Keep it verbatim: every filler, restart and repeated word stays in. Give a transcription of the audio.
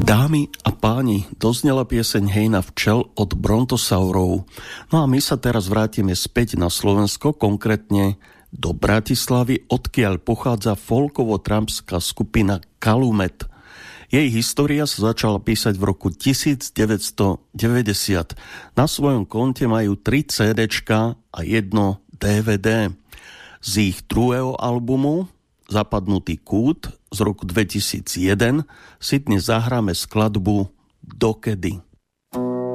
Dámy a páni, doznela pieseň Hejna včel od Brontosaurov. No a my sa teraz vrátime späť na Slovensko, konkrétne do Bratislavy, odkiaľ pochádza folkovo-trampská skupina Kalumet. Jej história sa začala písať v roku devätnásťstodeväťdesiat. Na svojom konte majú tri cédéčka a jedno dé vé dé. Z ich druhého albumu Zapadnutý kút z roku dvetisícjeden si dnes zahráme skladbu Dokedy.